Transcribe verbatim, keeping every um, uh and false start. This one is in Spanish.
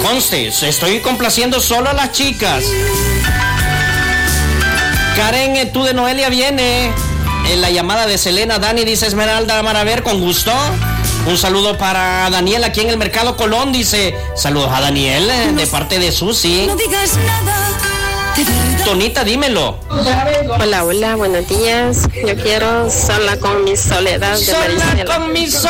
conste, estoy complaciendo solo a las chicas. Karen, tú de Noelia viene. En la llamada de Selena, Dani dice Esmeralda Maraver, con gusto. Un saludo para Daniel aquí en el Mercado Colón, dice. Saludos a Daniel, eh, de parte de Susi. No digas nada, de verdad. Tonita, dímelo. Hola, hola, buenos días. Yo quiero Sola con mi soledad de Sola Maricela. con mi